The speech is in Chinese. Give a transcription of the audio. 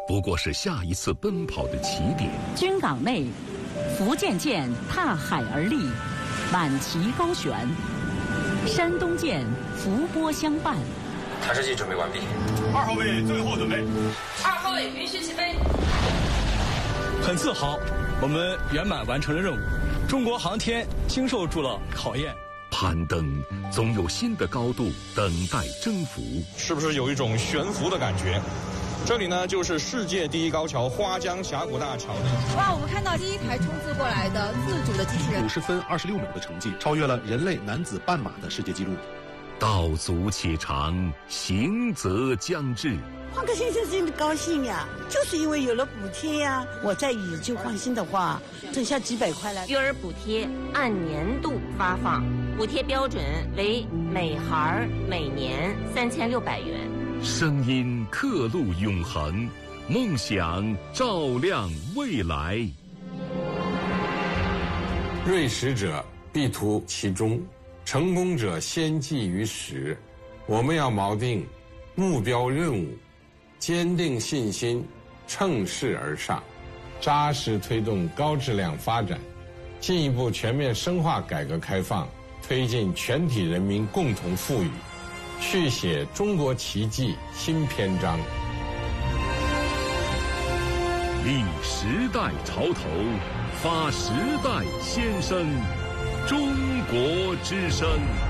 不过是下一次奔跑的起点。 军港内，福建舰踏海而立，满旗高悬；山东舰伏波相伴。 探视器准备完毕。 2号位最后准备。 2号位允许起飞。 很自豪，我们圆满完成了任务。中国航天经受住了考验。 攀登总有新的高度等待征服， 是不是有一种悬浮的感觉？这里呢，就是世界第一高桥花江峡谷大桥。 哇，我们看到第一台冲刺过来的自主的机器人 ，50分26秒的成绩，超越了人类男子半马的世界纪录。 道阻且长，行则将至。 换个先生真的高兴呀，就是因为有了补贴呀。我在以旧换新的话，挣下几百块来。 育儿补贴按年度发放，补贴标准为每孩每年3600元。 声音刻录永恒，梦想照亮未来。 锐识者必图其中，成功者先记于始。我们要锚定目标任务，坚定信心，乘势而上，扎实推动高质量发展，进一步全面深化改革开放，推进全体人民共同富裕，续写中国奇迹新篇章。 立时代潮头，发时代先声，中国之声。